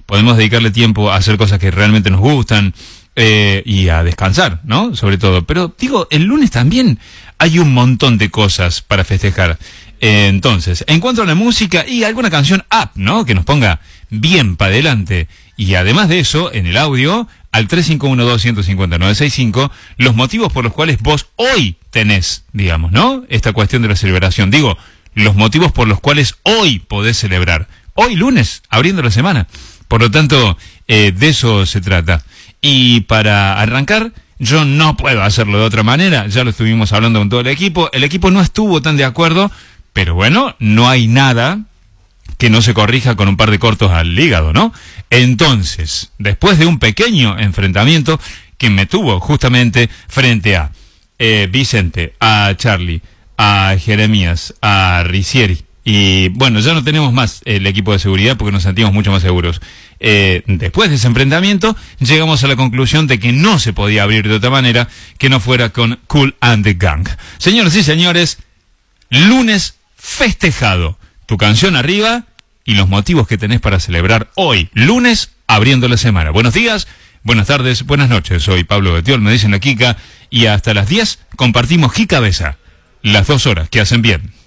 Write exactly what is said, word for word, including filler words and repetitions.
podemos dedicarle tiempo a hacer cosas que realmente nos gustan eh, y a descansar, ¿no? Sobre todo. Pero digo, el lunes también hay un montón de cosas para festejar. Eh, entonces, en cuanto a la música y alguna canción up, ¿no? Que nos ponga bien para adelante. Y además de eso, en el audio, al tres cinco uno dos, uno cinco cero, nueve seis cinco, los motivos por los cuales vos hoy tenés, digamos, ¿no? Esta cuestión de la celebración. Digo, los motivos por los cuales hoy podés celebrar. Hoy lunes, abriendo la semana. Por lo tanto, eh, de eso se trata. Y para arrancar, yo no puedo hacerlo de otra manera. Ya lo estuvimos hablando con todo el equipo. El equipo no estuvo tan de acuerdo, pero bueno, no hay nada que no se corrija con un par de cortos al hígado, ¿no? Entonces, después de un pequeño enfrentamiento que me tuvo justamente frente a eh, Vicente, a Charlie, a Jeremías, a Ricieri, y bueno, ya no tenemos más el equipo de seguridad porque nos sentimos mucho más seguros. Eh, después de ese enfrentamiento, llegamos a la conclusión de que no se podía abrir de otra manera que no fuera con Kool and the Gang. Señoras y señores, lunes festejado. Tu canción arriba y los motivos que tenés para celebrar hoy, lunes, abriendo la semana. Buenos días, buenas tardes, buenas noches. Soy Pablo Betiol, me dicen la Kika, y hasta las diez compartimos Kika Besa. Las dos horas que hacen bien.